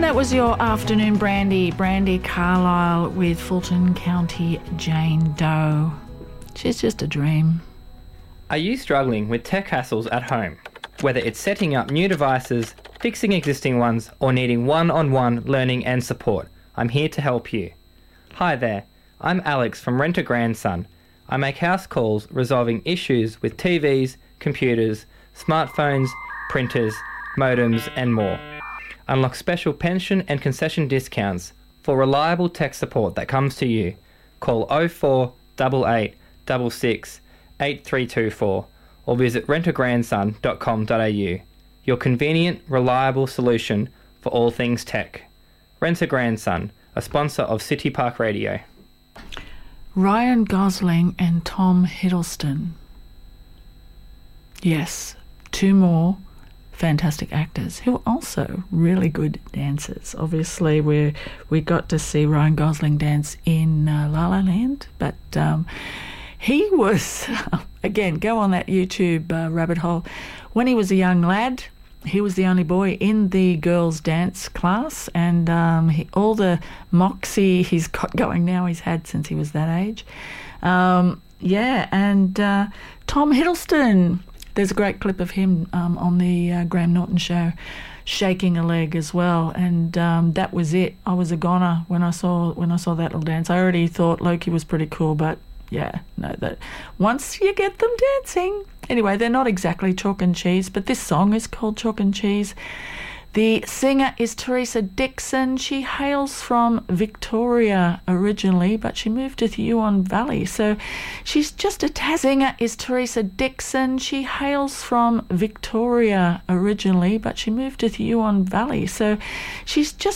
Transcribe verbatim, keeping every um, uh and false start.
that was your afternoon brandy, Brandy Carlisle with Fulton County Jane Doe. She's just a dream. Are you struggling with tech hassles at home? Whether it's setting up new devices, fixing existing ones, or needing one-on-one learning and support, I'm here to help you. Hi there, I'm Alex from Rent a Grandson. I make house calls resolving issues with T Vs, computers, smartphones, printers, modems, and more. Unlock special pension and concession discounts for reliable tech support that comes to you. Call oh four eight eight six six eight three two four or visit rent a grandson dot com dot a u. Your convenient, reliable solution for all things tech. Rent a Grandson, a sponsor of City Park Radio. Ryan Gosling and Tom Hiddleston. Yes, two more fantastic actors who are also really good dancers. Obviously, we we got to see Ryan Gosling dance in uh, La La Land, but um, he was, again, go on that YouTube uh, rabbit hole. When he was a young lad, he was the only boy in the girls' dance class, and um, he, all the moxie he's got going now he's had since he was that age. Um, yeah, and uh, Tom Hiddleston, there's a great clip of him um, on the uh, Graham Norton show shaking a leg as well, and um, that was it. I was a goner when I saw when I saw that little dance. I already thought Loki was pretty cool, but yeah, no, that once you get them dancing. Anyway, they're not exactly chalk and cheese, but this song is called Chalk and Cheese. The singer is Teresa Dixon. She hails from Victoria originally, but she moved to the Huon Valley. So she's just a Tassie. Singer is Teresa Dixon. She hails from Victoria originally, but she moved to the Huon Valley. So she's just